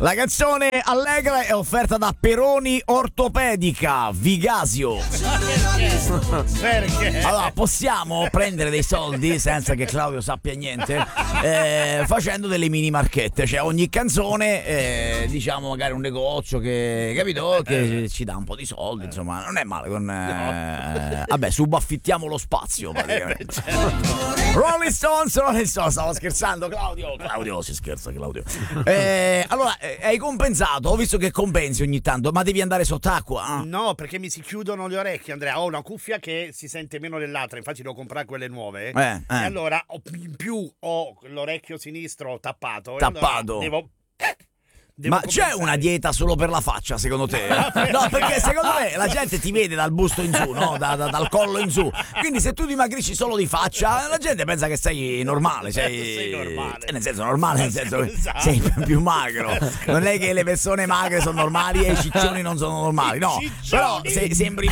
La canzone allegra è offerta da Peroni Ortopedica Vigasio. Perché? Allora, possiamo prendere dei soldi senza che Claudio sappia niente, facendo delle mini marchette. Cioè ogni canzone, diciamo magari un negozio che, capito, che ci dà un po' di soldi, insomma, non è male. Vabbè, subaffittiamo lo spazio praticamente. Rolling Stones, stavo scherzando, Claudio si scherza, Claudio. Allora, hai compensato? Ho visto che compensi ogni tanto, ma devi andare sott'acqua? No, perché mi si chiudono le orecchie, Andrea. Ho una cuffia che si sente meno dell'altra, infatti devo comprare quelle nuove. E allora in più ho l'orecchio sinistro tappato. Tappato. Allora Ma c'è una dieta solo per la faccia, secondo te? No, perché secondo me la gente ti vede dal busto in su, no? Dal collo in su. Quindi se tu dimagrisci solo di faccia, la gente pensa che sei normale. Sei normale. Nel senso normale, nel senso che sei più magro. Non è che le persone magre sono normali e i ciccioni non sono normali, no. Però sembri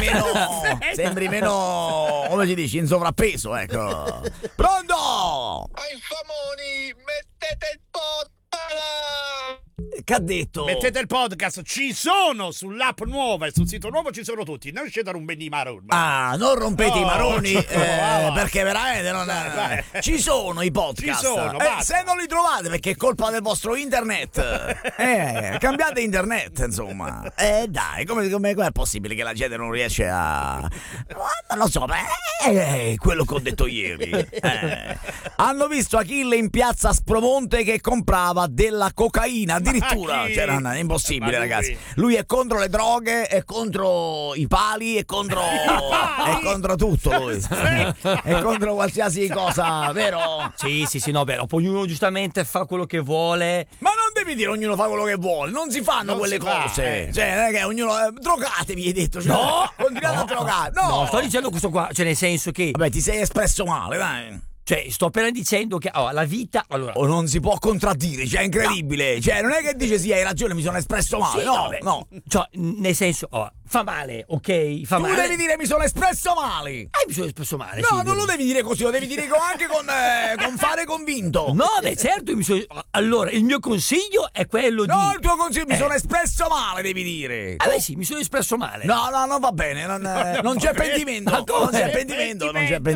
meno, come si dice, in sovrappeso, ecco. Pronto? Ai famoni, mettete il podcast! Che ha detto? Mettete il podcast, ci sono sull'app nuova e sul sito nuovo, ci sono tutti. Non scendere un benì maroni. Ah, non rompete i maroni, perché veramente non ci sono i podcast. Ci sono, se non li trovate perché è colpa del vostro internet. Cambiate internet, insomma. Dai, come è possibile che la gente non riesce a... Non lo so, quello che ho detto ieri. Hanno visto Achille in piazza Spromonte che comprava della cocaina, addirittura. Cioè, è impossibile, ragazzi. Lui è contro le droghe, è contro i pali, è contro tutto lui. È contro qualsiasi cosa, vero? Sì, no, vero. Poi ognuno giustamente fa quello che vuole. Ma non devi dire ognuno fa quello che vuole, non si fanno quelle cose. Cioè, non è che ognuno drogatevi, hai detto. Cioè, no, continuate a drogare. No, sto dicendo questo qua, cioè nel senso che vabbè, ti sei espresso male, dai. Cioè, sto appena dicendo che la vita... Allora... O non si può contraddire, cioè è incredibile. No. Cioè, non è che dice sì, hai ragione, mi sono espresso male. Sì, no. Cioè, nel senso, fa male, ok? Fa male. Tu devi dire mi sono espresso male. Mi sono espresso male. No, non lo devi dire così, lo devi dire anche con fare convinto. No, beh, certo, allora, il mio consiglio è quello di... No, il tuo consiglio, mi sono espresso male, devi dire. Beh sì, mi sono espresso male. No, non va bene, non c'è pentimento. Non c'è pentimento.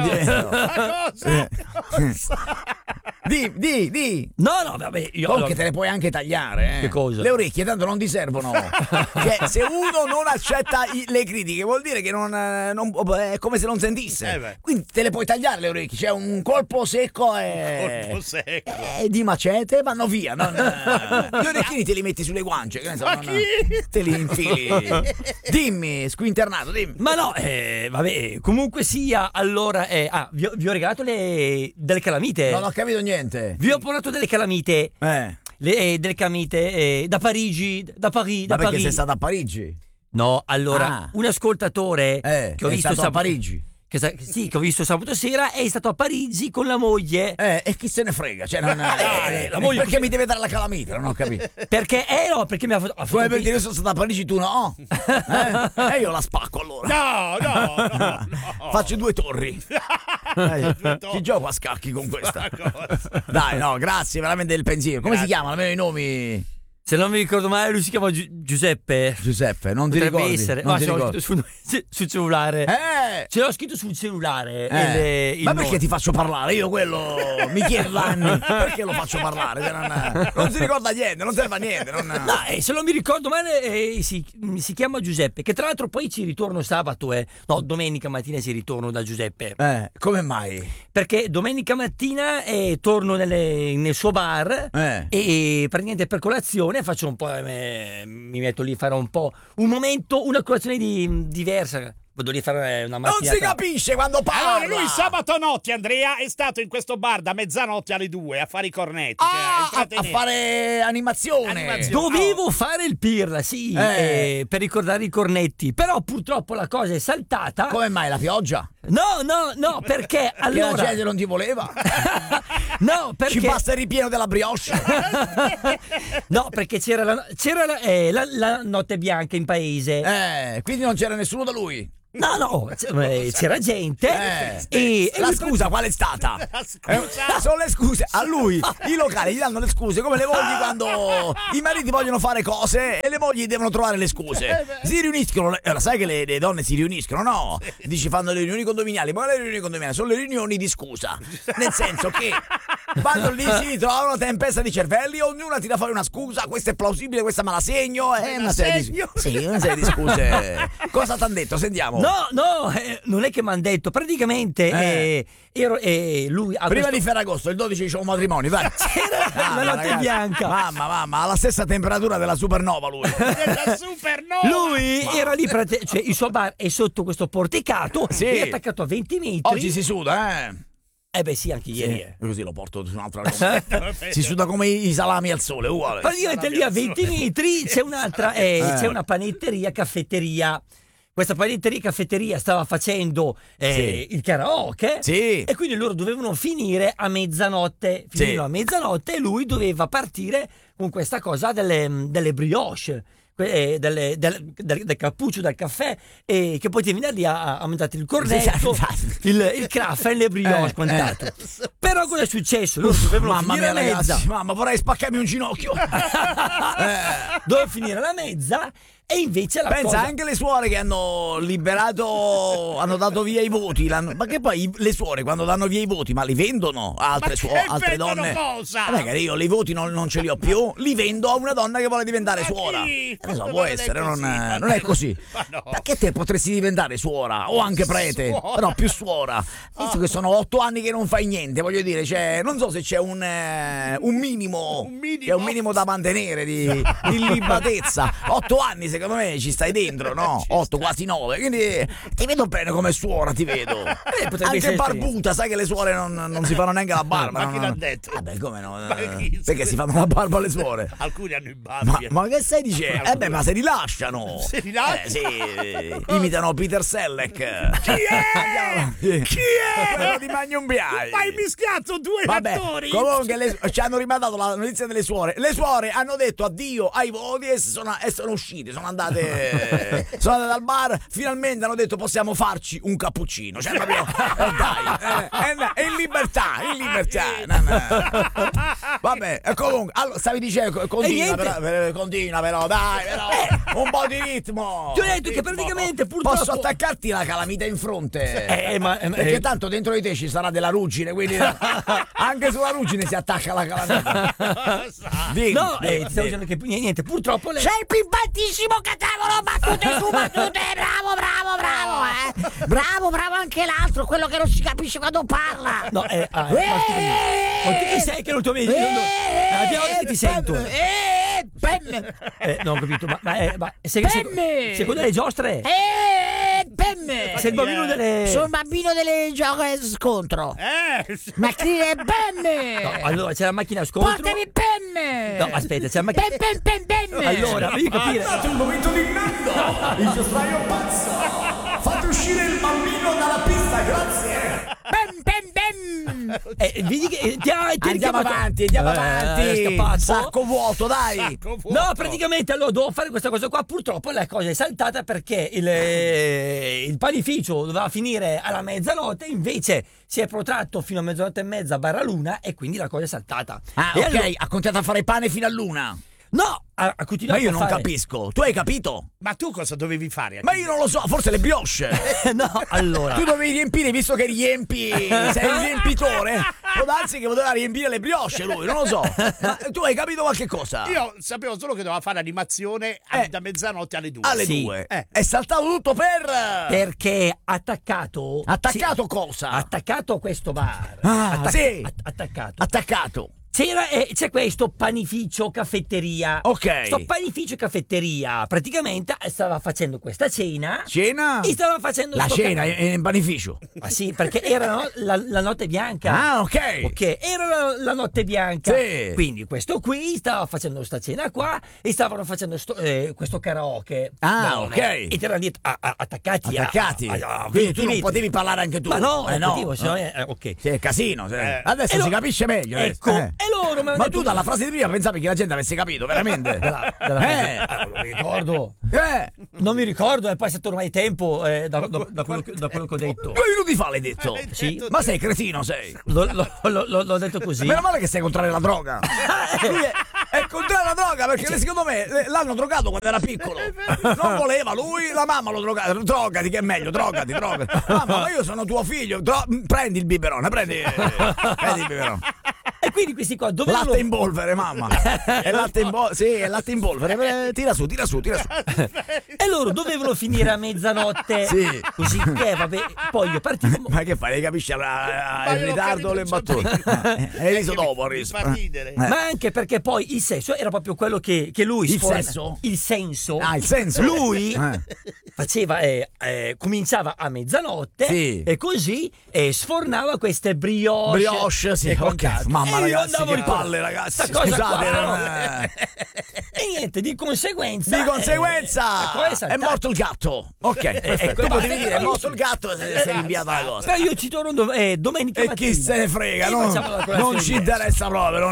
Di. No, vabbè, Comunque te le puoi anche tagliare, Che cosa? Le orecchie tanto non ti servono. Cioè, se uno non accetta le critiche vuol dire che non è come se non sentisse. Quindi te le puoi tagliare le orecchie. C'è un colpo secco di macete vanno via. Gli orecchini te li metti sulle guance, che ne so, te li infili. Dimmi, squinternato, dimmi. Ma no, vabbè, comunque sia, allora vi ho regalato delle calamite. Non ho capito niente. Vi ho portato delle calamite. Delle calamite da Parigi. Da perché sei stato a Parigi? No, allora, un ascoltatore che ho visto a Parigi. Che ho visto sabato sera è stato a Parigi con la moglie. E chi se ne frega? Cioè, la moglie perché mi deve dare la calamita? Non ho capito. Perché perché mi ha fatto. Come perché io sono stato a Parigi, tu no? E io la spacco allora. No. Faccio 2 torri. Ti gioco a scacchi con questa. Dai, no, grazie veramente del pensiero. Come si chiamano almeno i nomi? Se non mi ricordo male, lui si chiama Giuseppe. Giuseppe, non ti ricordi? Essere. Non ti ricordi? Sul cellulare. Ce l'ho scritto sul cellulare. Ma perché ti faccio parlare? Io quello mi chiedo da anni. Perché lo faccio parlare? Non si ricorda niente, non serve a niente. No, se non mi ricordo male, si chiama Giuseppe. Che tra l'altro poi ci ritorno sabato. No, domenica mattina ci ritorno da Giuseppe. Come mai? Perché domenica mattina torno nel suo bar e praticamente per colazione faccio un po', mi metto lì a fare un po' una colazione diversa. Vado lì a fare una mattinata. Non si capisce quando parla. Allora lui sabato notte, Andrea, è stato in questo bar da mezzanotte alle 2 a fare i cornetti, a fare animazione. Dovevo fare il pirla, sì, per ricordare i cornetti. Però purtroppo la cosa è saltata. Come mai, la pioggia? No, perché allora la gente non ti voleva? No, perché ci basta il ripieno della brioche. No, perché c'era la notte bianca in paese. Quindi non c'era nessuno da lui. No, c'era gente. E la scusa qual è stata? Sono le scuse. A lui i locali gli danno le scuse come le mogli quando i mariti vogliono fare cose e le mogli devono trovare le scuse. Si riuniscono. Sai che le donne si riuniscono, no? Dici fanno le riunioni condominiali, ma le riunioni condominiali sono le riunioni di scusa. Nel senso che vanno lì, si trovano una tempesta di cervelli, ognuna tira fuori una scusa, questa è plausibile, questa me la segno, è una serie di scuse. Cosa t'han detto? Sentiamo. No, non è che mi hanno detto, praticamente lui prima di Ferragosto, il 12 c'è un matrimonio, vai. C'era la notte bianca. Mamma, ha la stessa temperatura della supernova lui. Della supernova. Lui era lì, cioè il suo bar è sotto questo porticato, è attaccato a 20 metri. Oggi si suda, beh sì, anche ieri. Così lo porto su un'altra cosa. Si suda come i salami al sole, uguale. Praticamente lì a 20 metri c'è un'altra, c'è una panetteria, caffetteria. Questa panetteria caffetteria stava facendo il karaoke e quindi loro dovevano finire a mezzanotte. A mezzanotte e lui doveva partire con questa cosa delle brioche. Del cappuccio, del caffè, e che poi ti viene lì a mangiare il cornetto, il caffè e le brioche quant'altro. Però cosa è successo? Loro dovevano finire la mezza. Mamma, vorrei spaccarmi un ginocchio. Doveva finire la mezza. E invece pensa anche le suore che hanno liberato, hanno dato via i voti, ma che poi le suore quando danno via i voti, ma li vendono a altre donne? Cosa? Magari io i voti non ce li ho più, li vendo a una donna che vuole diventare suora. Può essere, non è così. Perché te potresti diventare suora o anche prete? No, più suora. Visto che sono 8 anni che non fai niente, voglio dire, non so se c'è un minimo, c'è un minimo da mantenere di illibatezza. 8 anni secondo me ci stai dentro, no? 8, quasi 9. Quindi ti vedo bene come suora, ti vedo. Anche barbuta, sai che le suore non si fanno neanche la barba. Ma chi l'ha detto? Vabbè, come no? Perché si fanno la barba le suore? Alcuni hanno i baffi. Ma che stai dicendo? Ma se rilasciano. Si rilasciano? Sì, imitano Peter Selleck. Chi è? Chi è? Me lo di Magnum Biai. Ma hai mischiato due attori. Comunque ci hanno rimandato la notizia delle suore. Le suore hanno detto addio ai voti e sono uscite, sono andate al bar, finalmente hanno detto possiamo farci un cappuccino, cioè proprio in libertà. Vabbè, comunque, allora, stavi dicendo, continua però, dai, un po' di ritmo. Ti ho detto che praticamente purtroppo posso attaccarti la calamita in fronte, perché tanto dentro di te ci sarà della ruggine, quindi anche sulla ruggine si attacca la calamita. Stavo dicendo che niente, purtroppo lei... Sei pimpantissimo, cavolo, battute su battute, bravo anche l'altro, quello che non si capisce quando parla. Ma chi sei che non ti vedo? La prima volta che ti sento. Pemme. Non ho capito, ma secondo le giostre? Pemme. Sei il bambino delle... Sono il bambino delle gioche scontro. Ma scrive Pemme. No, allora c'è la macchina scontro. Portami Pemme. No, aspetta, c'è la macchina... Pemme. Allora, devi capire. È stato il momento di Nando, il giosstraio pazzo. Fate uscire il bambino dalla pista, grazie. Vedi che andiamo avanti. Sacco vuoto, dai. No, praticamente allora devo fare questa cosa qua. Purtroppo la cosa è saltata perché il panificio doveva finire alla mezzanotte, invece si è protratto fino a mezzanotte e mezza /1 e quindi la cosa è saltata. Allora, ha continuato a fare pane fino all'1. No, ha continuato. Ma io non capisco. Tu hai capito? Ma tu cosa dovevi fare? Ma io non lo so, forse le brioche. No, allora. Tu dovevi riempire, visto che riempi, sei un riempitore. Può darsi che poteva riempire le brioche lui, non lo so. Ma tu hai capito qualche cosa? Io sapevo solo che doveva fare animazione da mezzanotte alle 2. Alle 2. È saltato tutto perché attaccato. Attaccato cosa? Attaccato a questo bar. Attaccato. C'è questo panificio caffetteria. Ok. Sto panificio caffetteria praticamente stava facendo questa cena. E stava facendo la cena in panificio. Ma sì, perché era la notte bianca. Ok. Era la notte bianca. Sì. Quindi questo qui stava facendo sta cena qua e stavano facendo questo karaoke. Ok. E c'erano lì attaccati. Quindi tu non potevi parlare anche tu. Ma no, no. Potevo, ok. Sì, è casino. Adesso si capisce meglio. Ecco. loro ma tu dalla frase di prima pensavi che la gente avesse capito, veramente? Non mi ricordo. Non mi ricordo, è passato ormai tempo da quello che ho detto. 2 minuti fa l'hai detto. Sì. Ma sei cretino, sei. L'ho detto così. Meno male che sei contrario alla droga. Lui è contrario alla droga perché secondo me l'hanno drogato quando era piccolo. Non voleva lui, la mamma lo drogava. Drogati che è meglio, drogati. Mamma, ma io sono tuo figlio. Prendi il biberone, prendi il biberone. E quindi questi qua latte in polvere, mamma. È latte in polvere. Sì, è latte in polvere. Tira su. E loro dovevano finire a mezzanotte. Sì. Così che vabbè, poi io partivo. Ma che fai? Capisci il ritardo le battute? Hai riso dopo, Ma anche perché poi il sesso era proprio quello che lui il senso? Il senso. Ah, il senso. Lui faceva cominciava a mezzanotte, sì, e così sfornava queste brioche, sì, ok. Mamma, ragazzi, che palle, ragazzi. Scusate, e niente, di conseguenza è morto il gatto. Ok, perfetto. Tu potevi dire è morto il gatto e sei rinviato la cosa. Però io ci torno domenica mattina. E chi se ne frega, non ci interessa proprio,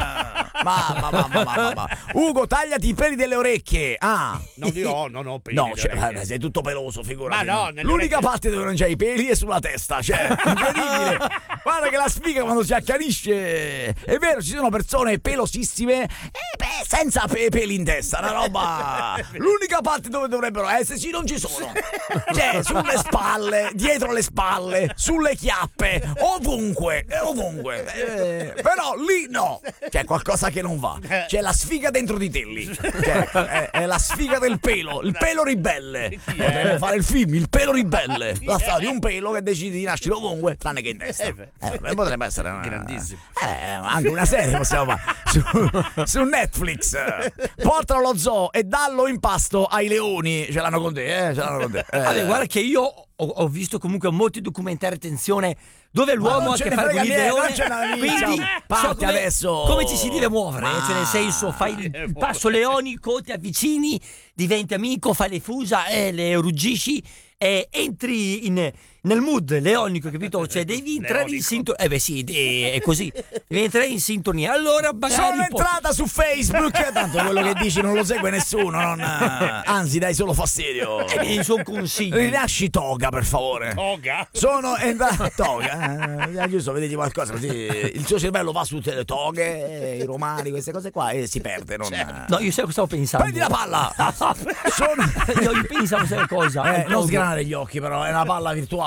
Mamma. Ugo, tagliati i peli delle orecchie. Non ho peli. No, sei tutto peloso, figurati. Ma no, l'unica parte dove non c'hai i peli è sulla testa, cioè, incredibile. Guarda che la sfiga quando si accanisce. È vero, ci sono persone pelosissime senza peli in testa, una roba. L'unica parte dove dovrebbero esserci non ci sono. Cioè, sulle spalle, dietro le spalle, sulle chiappe, ovunque. Però lì no. C'è qualcosa che non va. C'è la sfiga dentro di te lì. Cioè, è la sfiga del pelo, il pelo ribelle. Potremmo fare il film, il pelo ribelle. La storia di un pelo che decide di nascere ovunque, tranne che in testa. Potrebbe essere grandissimo. Anche una serie possiamo fare su Netflix. Portalo allo zoo e dallo in pasto ai leoni. Ce l'hanno con te. Allora, guarda che io ho visto comunque molti documentari, attenzione, dove l'uomo ha a che fare con il leone, quindi parte adesso come ci si deve muovere, cioè nel senso fai il passo leonico, ti avvicini, diventi amico, fai le fusa le ruggisci e entri nel mood leonico, capito? Cioè devi entrare in sintonia. È così. Devi entrare in sintonia. Allora sono entrata su Facebook. Tanto quello che dici non lo segue nessuno. Anzi, dai solo fastidio. Sono consigli. Rilasci toga, per favore. Toga? Sono entrata. Toga. Giusto, vedete qualcosa così. Il suo cervello va su tutte le toghe, i romani, queste cose qua, e si perde. No, io sai cosa stavo pensando. Prendi la palla. Io pensavo questa cosa. Non sgranare gli occhi, però, è una palla virtuale.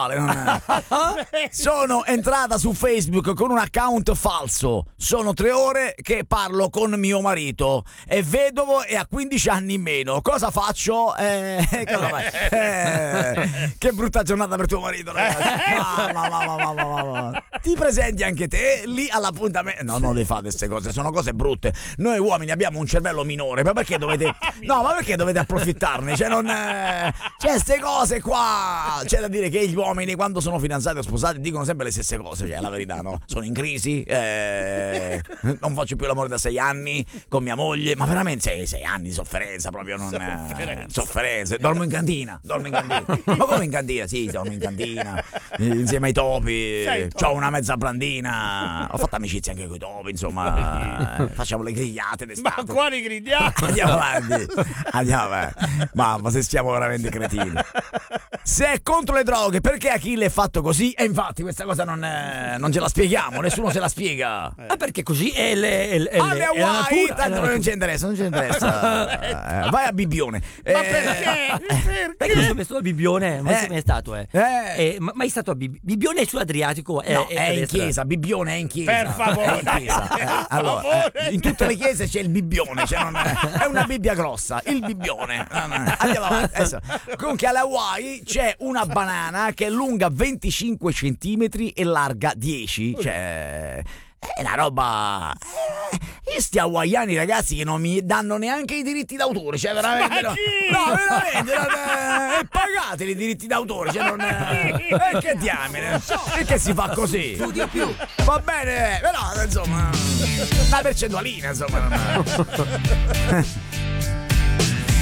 Sono entrata su Facebook con un account falso. Sono 3 ore che parlo con mio marito. È vedovo e ha 15 anni in meno. Cosa faccio? Cosa fai? Che brutta giornata per tuo marito, ragazzi. Mamma. Ti presenti anche te lì all'appuntamento? No, non le fate queste cose, sono cose brutte. Noi uomini abbiamo un cervello minore, ma perché dovete approfittarne? Cioè, queste cose qua. C'è da dire che gli uomini quando sono fidanzati o sposati dicono sempre le stesse cose, cioè la verità, no? Sono in crisi, non faccio più l'amore da 6 anni con mia moglie, ma veramente 6 anni di sofferenza, proprio sofferenza. Dormo in cantina. Ma come in cantina? Sì, dormo in cantina insieme ai topi. C'ho una mezza blandina. Ho fatto amicizia anche con i topi, insomma. Facciamo le grigliate d'estate. Ma quali grigliate? Andiamo avanti. Mamma, se siamo veramente cretini. Se è contro le droghe, perché Achille è fatto così? E infatti questa cosa non ce la spieghiamo, nessuno se la spiega. Perché così è le Hawaii, tanto non ci interessa. Vai a Bibbione. Ma perché non sono stato a Bibbione? Non sei mai stato, mai stato a Bibbione è sull'Adriatico? È in chiesa, Bibbione è in chiesa. Per favore. È in chiesa. Allora, in tutte le chiese c'è il Bibbione, cioè è una Bibbia grossa, il Bibbione. Andiamo avanti. Comunque alle Hawaii c'è una banana che è lunga 25 centimetri e larga 10, cioè è una roba. Sti hawaiani, ragazzi, che non mi danno neanche i diritti d'autore, cioè veramente no, veramente pagateli i diritti d'autore, cioè non che diamine, perché si fa così? Va bene, però insomma una percentualina, insomma.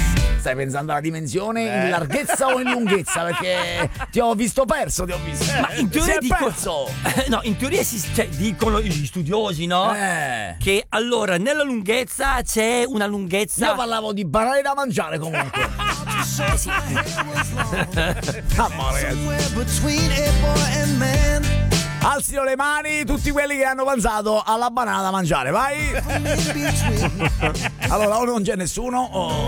stai pensando alla dimensione in larghezza o in lunghezza? Perché ti ho visto perso, Ma in teoria no, in teoria dicono gli studiosi, no? Che allora nella lunghezza c'è una lunghezza. Io parlavo di banane da mangiare comunque. Sì. Alzino le mani tutti quelli che hanno pensato alla banana da mangiare, vai! Allora o non c'è nessuno o